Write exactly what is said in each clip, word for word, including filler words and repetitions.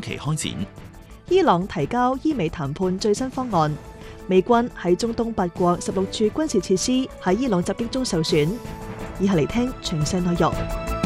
期開展。 伊朗提交伊美談判最新方案，美軍喺中東八國十六處軍事設施喺伊朗襲擊中受損。以下嚟聽詳細內容。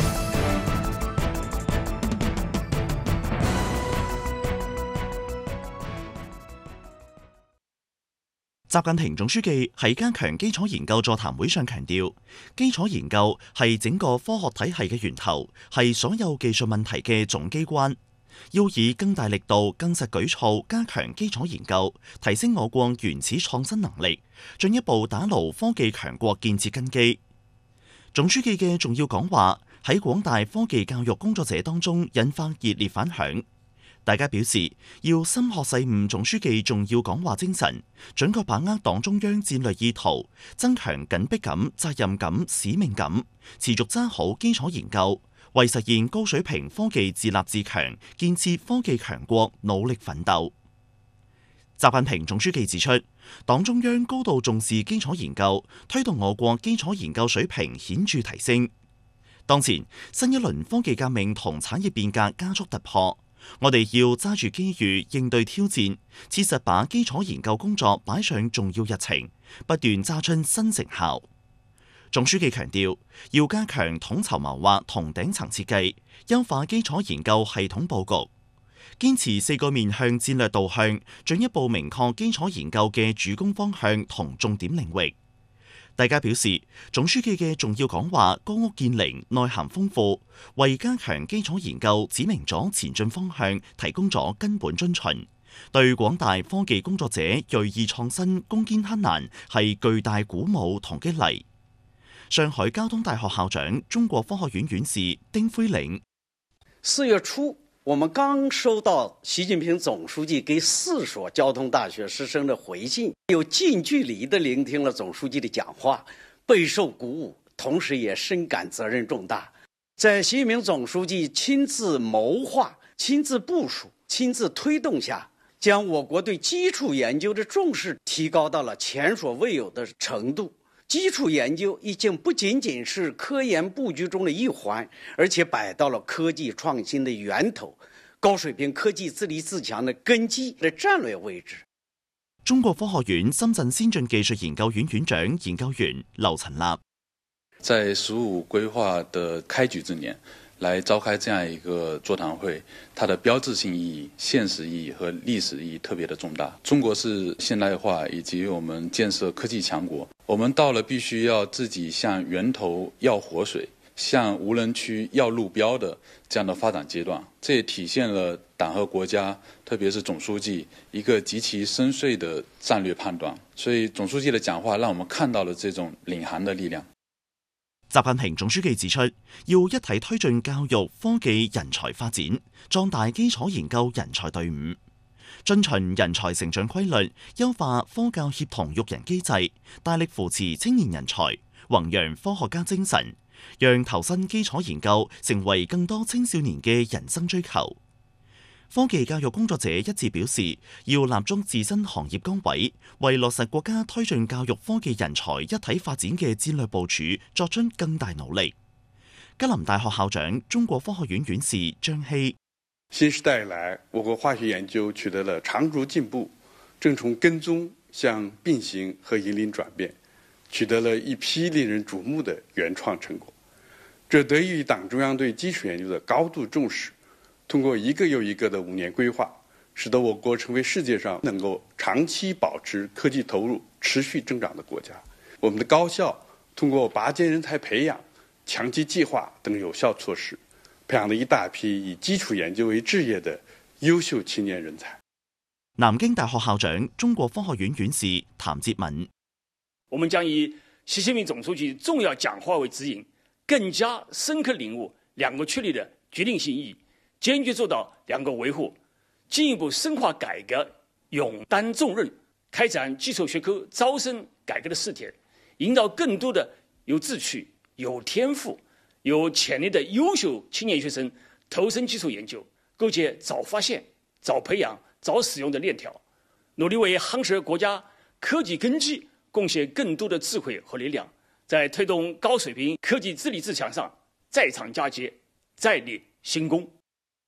習近平總書記喺加強基礎研究座談會上強調，基礎研究係整個科學體系嘅源頭，係所有技術問題嘅總機關。要以更大力度、更實舉措加強基礎研究，提升我國原始創新能力，進一步打牢科技強國建設根基。總書記嘅重要講話喺廣大科技教育工作者當中引發熱烈反響。大家表示要深學細悟總書記重要講話精神，準確把握黨中央戰略意圖，增強緊迫感、責任感、使命感，持續揸好基礎研究，為實現高水平科技自立自強、建設科技強國努力奮鬥。習近平總書記指出，黨中央高度重視基礎研究，推動我國基礎研究水平顯著提升。當前新一輪科技革命同產業變革加速突破，我哋要揸住機遇應對挑戰，切實把基礎研究工作擺上重要日程，不斷揸出新成效。總書記強調，要加強統籌謀劃同頂層設計，優化基礎研究系統佈局，堅持四個面向戰略導向，進一步明確基礎研究嘅主攻方向同重點領域。大家表示，總書記嘅重要講話歌屋建翎，內涵豐富，為加強基礎研究指明咗前進方向，提供咗根本遵循，對廣大科技工作者銳意創新、攻堅克難係巨大鼓舞同激勵。上海交通大學校長、中國科學院院士丁輝嶺： 四月初，我們剛收到習近平總書記給四所交通大學師生的回信，有近距離地聆聽了總書記的講話，備受鼓舞，同時也深感責任重大。在習近平總書記親自謀劃、親自部署、親自推動下，將我國對基礎研究的重視提高到了前所未有的程度。基礎研究已經不僅僅是科研布局中的一環，而且擺到了科技創新的源頭、高水平科技自立自強的根基的戰略位置。 中國科學院深圳先進技術研究院院長研究員劉陳立： 在“十五”規劃的開局之年，來召開這樣一個座談會，它的標誌性意義、現實意義和歷史意義特別的重大。中國是現代化以及我們建設科技強國，我們到了必須要自己向源頭要活水、向無人區要路標的這樣的發展階段。這也體現了黨和國家，特別是總書記一個極其深邃的戰略判斷。所以總書記的講話讓我們看到了這種領航的力量。 習近平總書記指出，要一體推進教育、科技、人才發展，壯大基礎研究人才隊伍，遵循人才成長規律，優化科教協同育人機制，大力扶持青年人才，弘揚科學家精神，讓投身基礎研究成為更多青少年嘅人生追求。科技教育工作者一致表示，要立足自身行業崗位，為落實國家推進教育科技人才一體發展嘅戰略部署作出更大努力。吉林大學校長、中國科學院院士張希： 新時代以來，我國化學研究取得了長足進步，正從跟蹤向並行和引領轉變，取得了一批令人矚目的原創成果。這得益於黨中央對基礎研究的高度重視，通過一個又一個的五年規劃，使得我國成為世界上能夠長期保持科技投入持續增長的國家。我們的高校通過拔尖人才培養、強基計劃等有效措施，培養了一大批以基礎研究為志業的優秀青年人才。 南京大學校長、中國科學院院士譚哲敏： 我們將以習近平總書記重要講話為指引，更加深刻領悟兩個確立的決定性意義，堅決做到兩個維護，進一步深化改革，勇擔重任，開展基礎學科招生改革的試點，引導更多的有志趣、有天賦、有潛力的優秀青年學生投身基礎研究，構建早發現、早培養、早使用的鏈條，努力為夯實國家科技根基貢獻更多的智慧和力量，在推動高水平科技自立自強上再創佳績，再立新功。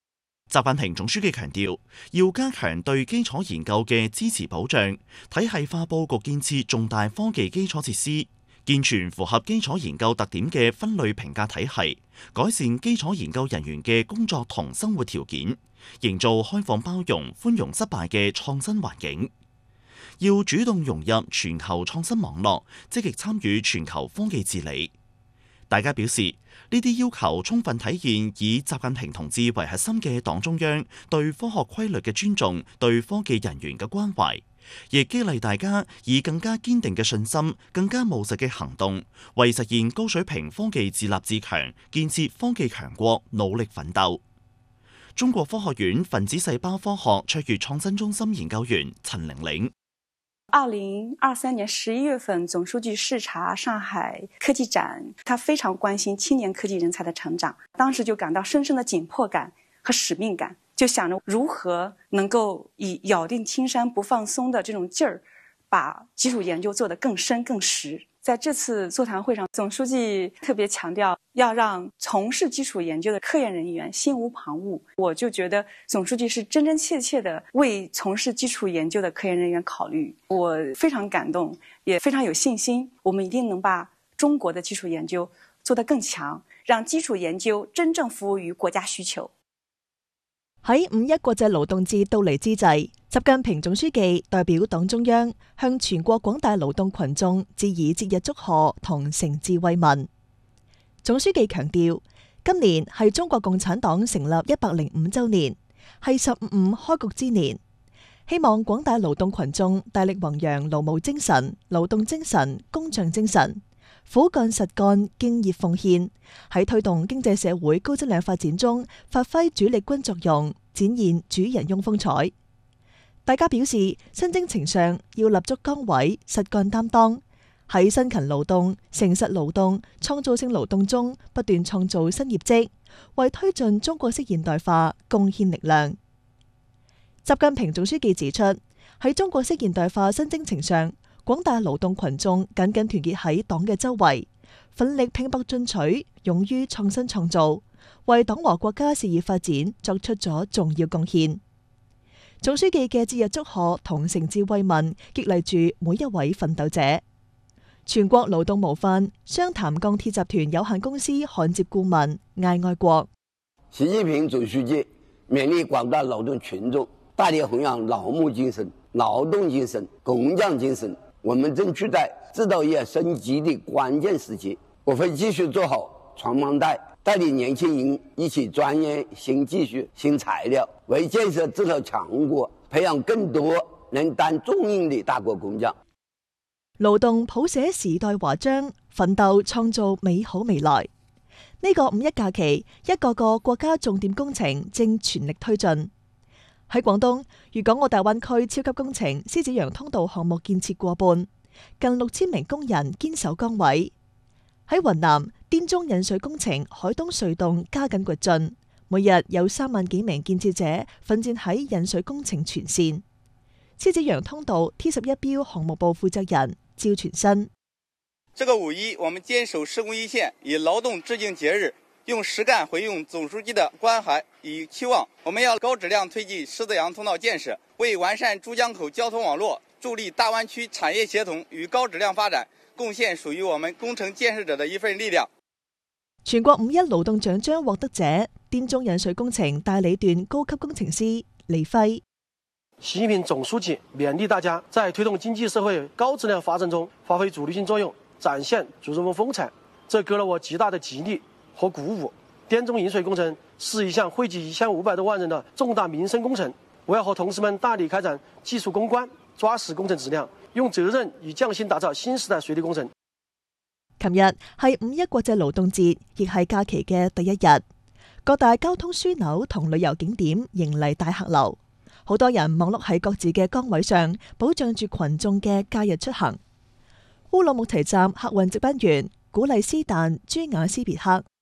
習近平總書記強調，要加強對基礎研究嘅支持保障，體系化佈局建設重大科技基礎設施，健全符合基礎研究特點嘅分類評價體系，改善基礎研究人員嘅工作同生活條件，營造開放包容、寬容失敗嘅創新環境。要主動融入全球創新網絡，積極參與全球科技治理。大家表示，呢啲要求充分體現以習近平同志為核心嘅黨中央對科學規律嘅尊重，對科技人員嘅關懷，亦激勵大家以更加堅定嘅信心、更加務實嘅行動，為實現高水平科技自立自強、建設科技強國努力奮鬥。中國科學院分子細胞科學卓越創新中心研究員陳玲玲。 二零二三年十一月份，總書記視察上海科技展，他非常關心青年科技人才的成長，當時就感到深深的緊迫感和使命感，就想着如何能夠以咬定青山不放鬆的這種勁兒，把基礎研究做得更深更實。在這次座談會上，總書記特別強調要讓從事基礎研究的科研人員心無旁騖。我就覺得總書記是真真切切的為從事基礎研究的科研人員考慮，我非常感動，也非常有信心，我們一定能把中國的基礎研究做得更強，讓基礎研究真正服務於國家需求。 喺五一國際勞動節到嚟之際，習近平總書記代表黨中央向全國廣大勞動群眾致以節日祝賀同誠摯慰問。總書記強調，今年係中國共產黨成立一百零五週年，係十五五開局之年，希望廣大勞動群眾大力弘揚勞務精神、勞動精神、工匠精神，苦幹實幹、敬業奉獻，喺推動經濟社會高質量發展中發揮主力軍作用，展現主人翁風采。大家表示，新征程上要立足崗位，實幹擔當，喺辛勤勞動、誠實勞動、創造性勞動中不斷創造新業績，為推進中國式現代化貢獻力量。習近平總書記指出，喺中國式現代化新征程上，廣大勞動群眾緊緊團結喺黨嘅周圍，奮力拼搏進取，勇於創新創造，為黨和國家事業發展作出咗重要貢獻。總書記嘅節日祝賀同誠摯慰問，激勵住每一位奮鬥者。全國勞動模範湘潭鋼鐵集團有限公司焊接顧問艾愛國。 習近平總書記勉勵廣大勞動群眾大力弘揚勞務精神、勞動精神、工匠精神。我們正處在製造業升級的關鍵時期，我會繼續做好傳幫帶，帶領年輕人一起鑽研新技術、新材料，為建設製造強國培養更多能擔重任的大國工匠。 勞動譜寫時代華章，奮鬥創造美好未來。呢、這個五一假期，一個個國家重點工程正全力推進。喺廣東，粵港澳大灣區超級工程獅子洋通道項目建設過半，近六千名工人堅守崗位。喺雲南，滇中引水工程海東隧洞加緊掘進，每日有三萬幾名建設者奮戰喺引水工程全線。獅子洋通道 T 十一標項目部負責人趙全新： 這個五一，我們堅守施工一線，以勞動致敬節日，用實幹回應總書記的關懷與期望。我們要高質量推進獅子洋通道建設，為完善珠江口交通網絡，助力大灣區產業協同與高質量發展，貢獻屬於我們工程建設者的一份力量。 全國五一勞動獎章獲得者，滇中引水工程大理段高級工程師李輝。 習近平總書記勉勵大家在推動經濟社會高質量發展中發揮主力性作用，展現主人翁風采，這給了我極大的激勵和鼓舞。滇中引水工程是一項惠及一千五百多萬人的重大民生工程，我要和同事們大力開展技術攻關，抓實工程質量，用責任與匠心打造新時代水利工程。 琴日係五一國際勞動節，亦係假期嘅第一日，各大交通樞紐同旅遊景點迎嚟大客流，好多人忙碌喺各自嘅崗位上，保障住群眾嘅假日出行。烏魯木齊站客運值班員古麗斯旦朱雅斯別克。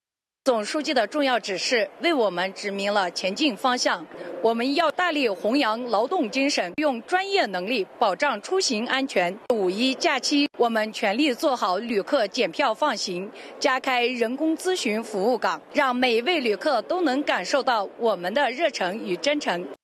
总书记的重要指示为我们指明了前进方向。我们要大力弘扬劳动精神，用专业能力保障出行安全。五一假期，我们全力做好旅客检票放行，加开人工咨询服务岗，让每一位旅客都能感受到我们的热诚与真诚。